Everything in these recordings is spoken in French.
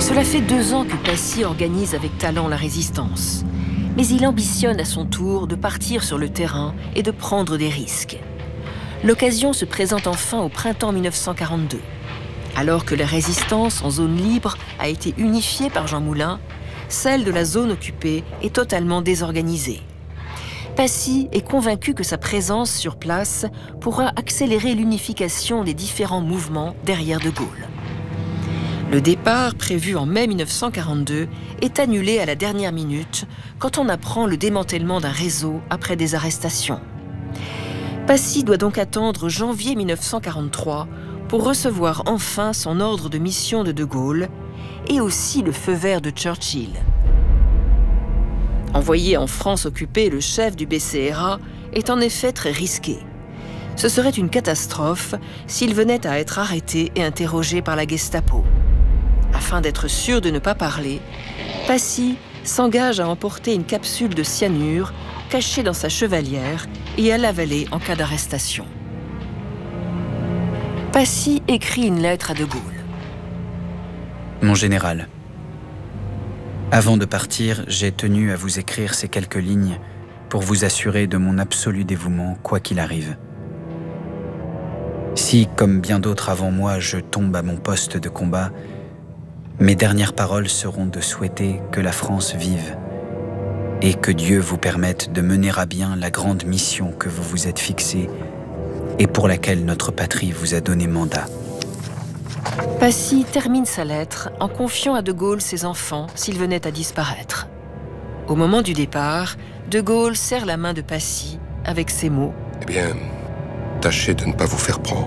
Cela fait 2 ans que Passy organise avec talent la résistance. Mais il ambitionne à son tour de partir sur le terrain et de prendre des risques. L'occasion se présente enfin au printemps 1942. Alors que la résistance en zone libre a été unifiée par Jean Moulin, celle de la zone occupée est totalement désorganisée. Passy est convaincu que sa présence sur place pourra accélérer l'unification des différents mouvements derrière De Gaulle. Le départ, prévu en mai 1942, est annulé à la dernière minute quand on apprend le démantèlement d'un réseau après des arrestations. Passy doit donc attendre janvier 1943 pour recevoir enfin son ordre de mission de De Gaulle et aussi le feu vert de Churchill. Envoyer en France occupée le chef du BCRA est en effet très risqué. Ce serait une catastrophe s'il venait à être arrêté et interrogé par la Gestapo. Afin d'être sûr de ne pas parler, Passy s'engage à emporter une capsule de cyanure cachée dans sa chevalière et à l'avaler en cas d'arrestation. Passy écrit une lettre à De Gaulle. Mon général, avant de partir, j'ai tenu à vous écrire ces quelques lignes pour vous assurer de mon absolu dévouement, quoi qu'il arrive. Si, comme bien d'autres avant moi, je tombe à mon poste de combat, mes dernières paroles seront de souhaiter que la France vive et que Dieu vous permette de mener à bien la grande mission que vous vous êtes fixée et pour laquelle notre patrie vous a donné mandat. Passy termine sa lettre en confiant à De Gaulle ses enfants s'il venait à disparaître. Au moment du départ, De Gaulle serre la main de Passy avec ces mots « Eh bien, tâchez de ne pas vous faire prendre. »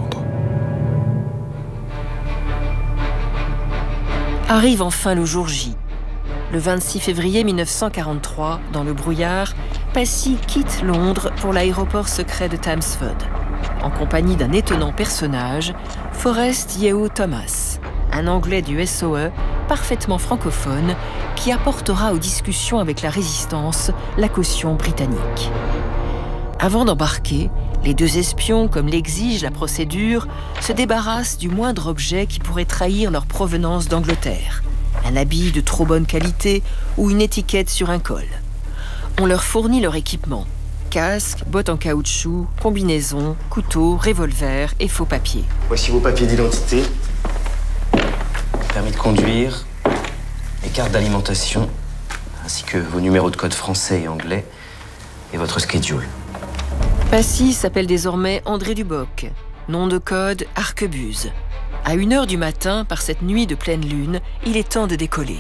Arrive enfin le jour J. Le 26 février 1943, dans le brouillard, Passy quitte Londres pour l'aéroport secret de Thamesford, en compagnie d'un étonnant personnage, Forrest Yeo Thomas, un Anglais du SOE parfaitement francophone qui apportera aux discussions avec la résistance la caution britannique. Avant d'embarquer, les 2 espions, comme l'exige la procédure, se débarrassent du moindre objet qui pourrait trahir leur provenance d'Angleterre. Un habit de trop bonne qualité ou une étiquette sur un col. On leur fournit leur équipement. Casque, bottes en caoutchouc, combinaison, couteau, revolver et faux papiers. Voici vos papiers d'identité, permis de conduire, les cartes d'alimentation, ainsi que vos numéros de code français et anglais et votre schedule. Passy s'appelle désormais André Duboc, nom de code Arquebuse. À 1h du matin, par cette nuit de pleine lune, il est temps de décoller.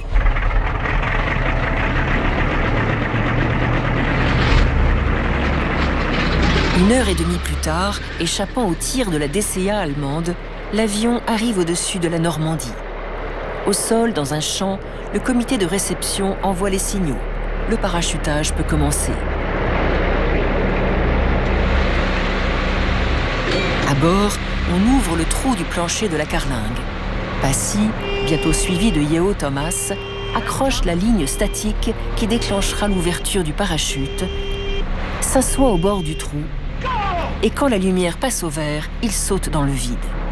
Une heure et demie plus tard, échappant aux tirs de la DCA allemande, l'avion arrive au-dessus de la Normandie. Au sol, dans un champ, le comité de réception envoie les signaux. Le parachutage peut commencer. À bord, on ouvre le trou du plancher de la carlingue. Passy, bientôt suivi de Yeo Thomas, accroche la ligne statique qui déclenchera l'ouverture du parachute, s'assoit au bord du trou et quand la lumière passe au vert, il saute dans le vide.